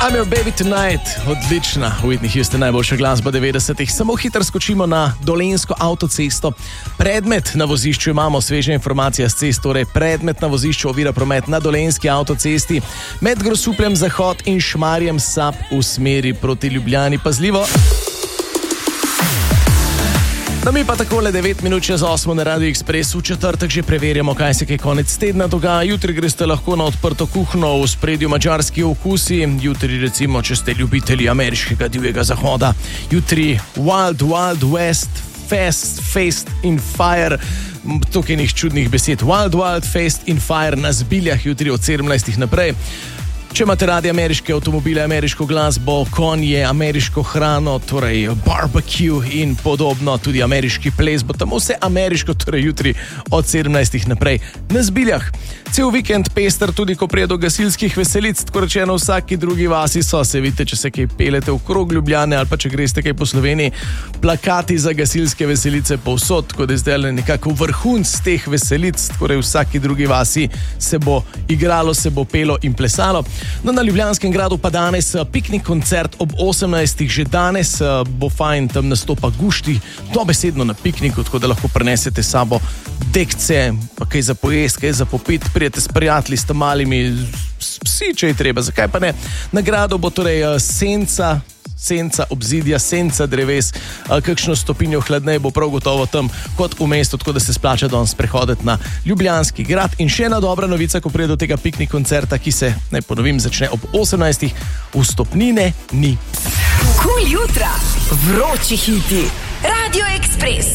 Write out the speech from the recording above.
I'm Your Baby Tonight, odlična Whitney Houston, najboljša glasba 90-ih. Samo hitro skočimo na Dolenjsko avtocesto. Predmet na vozišču imamo, sveže informacije s cest, torej predmet na vozišču ovira promet na Dolenjski avtocesti med Grosupljem Zahod in Šmarjem Sap v smeri proti Ljubljani. Pazljivo! No, mi pa takole 9 minut čez 8 na Radio Express v četrtek že preverjamo, kaj se kaj konec tedna dogaja. Jutri greste lahko na odprto kuhno, v spredju madžarski okusi. Jutri recimo, če ste ljubitelji ameriškega divjega zahoda. Jutri Wild Wild West Fest in Fire. Tukaj nekih čudnih besed. Wild Wild Fest in Fire na Zbiljah jutri od 17 naprej. Če imate radi ameriške avtomobile, ameriško glasbo, konje, ameriško hrano, torej barbecue in podobno, tudi ameriški ples, bo tam vse ameriško, torej jutri od 17 naprej na Zbiljah. Cel vikend pester tudi, ko prije do gasilskih veselic, tako rečeno vsaki drugi vasi so, se vidite, če se kaj pelete v krog Ljubljane ali pa če greste kaj po Sloveniji, plakati za gasilske veselice povsod, tako da je zdaj nekako vrhunc teh veselic, torej vsaki drugi vasi se bo igralo, se bo pelo in plesalo. No, na Ljubljanskem gradu pa danes piknik koncert ob 18. Že danes bo fajn, tam nastopa Gušti, dobesedno na pikniku, tako da lahko prenesete sabo dekce, pa kaj za pojest, kaj za popit, prijete s prijatelji, s malimi, psi, če je treba, zakaj pa ne. Na gradu bo torej senca obzidja, senca dreves, kakšno stopinjo hladneje bo prav gotovo tam kot v mestu, tako da se splača danes prehoditi na Ljubljanski grad. In še ena dobra novica, ko pride do tega piknik koncerta, ki se, naj ponovim, začne ob 18. Vstopnine ni. Kul jutra, vroči hiti, Radio Express.